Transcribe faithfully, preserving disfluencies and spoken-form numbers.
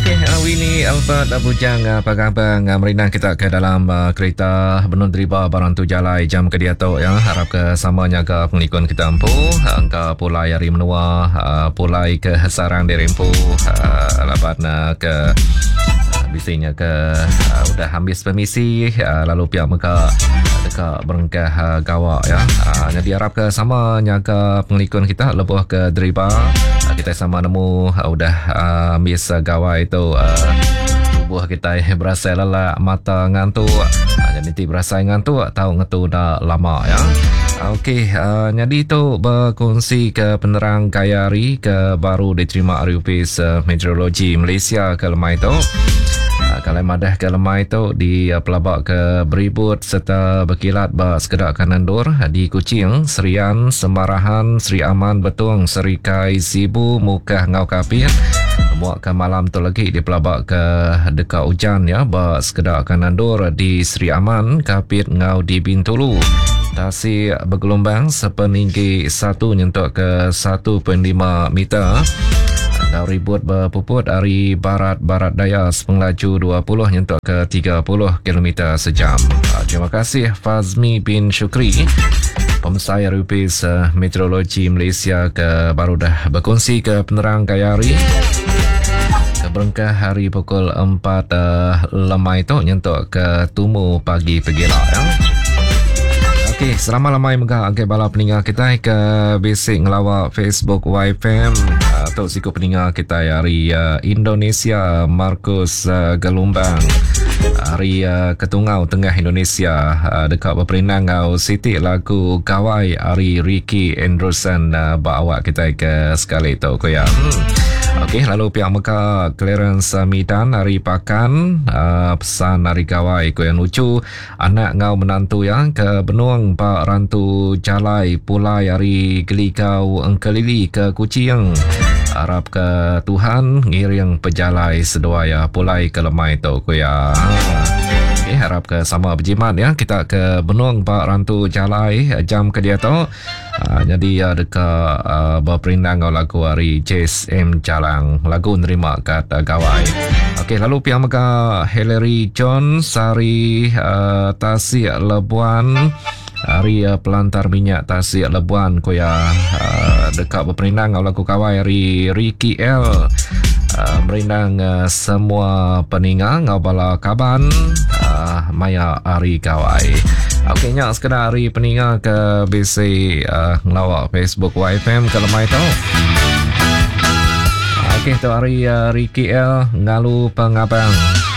Okey, uh, Winnie Albert Bujang, uh, apa khabar? Uh, merinang kita ke dalam uh, kereta Benun Deriba Barantu Jalai jam ke dia tu ya. Harap ke samanya ke pengikut kita empu. Angka pulai hari menua, uh, pulai ke sarang dirempu. Uh, lapan uh, ke uh, bisanya ke uh, udah habis permisi uh, lalu pihak mereka dekat berengkah uh, gawak ya. Uh, jadi harap ke samanya ke pengikut kita lebuh ke Deriba. Uh, kita sama nemu uh, udah uh, habis uh, gawai itu uh, tubuh kita eh, berasa lelah, mata ngantuk, uh, jadi nanti berasa ngantuk tahu ngetu dah lama ya. Okey, uh, jadi itu berkongsi ke penerang Kayari ke baru diterima hari Upis uh, Meteorologi Malaysia ke lemah itu. Uh, kalau madah ke lemah itu di uh, pelabak ke beribut serta berkilat ba sekedar kanandur di Kuching, Serian, Semarahan, Seri Aman, Betung, Serikai, Sibu, Mukah, Ngau Kapir. Muak ke malam tu lagi di pelabak ke dekat hujan ya ba sekedar kanandur di Seri Aman, Kapir, Ngau di Bintulu. Tasik bergelombang sepeninggi satu nyentuk ke satu perpuluhan lima meter. Dan ribut berpuput dari barat-barat daya sepenglaju dua puluh nyentuk ke tiga puluh kilometer sejam. Terima kasih Fazmi bin Syukri, Pemesai Rupis Meteorologi Malaysia ke baru dah berkongsi ke penerang Kayari. Keberengkah hari pukul empat uh, lemah itu nyentuk ke tumu pagi pergelak ya. Okey, selama lamai megah angkai bala peningat kita ke basic ngelawak Facebook Y F M atau uh, siku peningat kita hari uh, Indonesia Markus uh, Gelombang hari uh, Ketungau Tengah Indonesia uh, dekat berperinang ngau Siti lagu Kawai hari Ricky Anderson uh, bawa kita ke sekali tu ko ya. Hmm. Okey, lalu pihak Mekah Clarence uh, Midan hari Pakan uh, pesan hari Kawai ko yang lucu anak ngau menantu yang ke Benuang Pak Rantu Jalai pulai hari Gelikau Engkelili ke Kuching. Harap ke Tuhan ngiring pejalai sedoaya pulai ke lemai tu ko ya. Okay, harap ke sama berjimat ya. Kita ke Benuang Pak Rantu Jalai jam ke dia tu. Uh, jadi uh, dekat uh, berperindang lagu hari Chase M Jalang lagu nerima kat uh, Gawai. Okey, lalu pihak Mekah Hillary John Sari uh, Tasik Lebuan hari uh, pelantar minyak Tasik Lebuan ko ya uh, dekat berperindang lagu Kawai hari Ricky L. Uh, merindang uh, semua peningang ngabala kaban uh, maya hari Kawai. Okey, nyak sekedar hari peningang ke B C uh, ngelawak Facebook Y F M ke lemah itu. Okey, tu hari uh, Ricky L ngalu pengabang.